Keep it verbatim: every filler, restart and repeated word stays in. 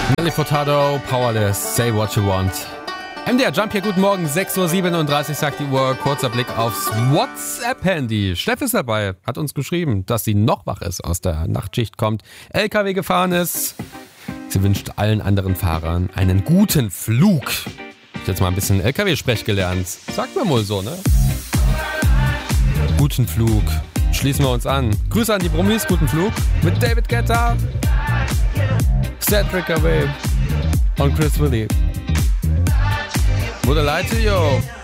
Nelly Furtado, Powerless, Say What You Want. M D R Jump hier, guten Morgen, sechs Uhr siebenunddreißig sagt die Uhr. Kurzer Blick aufs WhatsApp-Handy. Steff ist dabei, hat uns geschrieben, dass sie noch wach ist, aus der Nachtschicht kommt, L K W gefahren ist. Sie wünscht allen anderen Fahrern einen guten Flug. Ich habe jetzt mal ein bisschen L K W-Sprech gelernt. Sagt man wohl so, ne? Guten Flug. Schließen wir uns an. Grüße an die Brummis, guten Flug. Mit David Guetta, Cedric Away und Chris Willi. Would I lie to you?